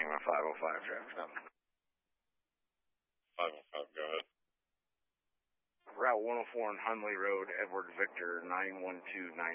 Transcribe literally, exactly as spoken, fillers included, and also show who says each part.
Speaker 1: on a five oh five traffic stop.
Speaker 2: five oh five, go ahead.
Speaker 1: Route one oh four on Hunley Road, Edward Victor, nine one two nine.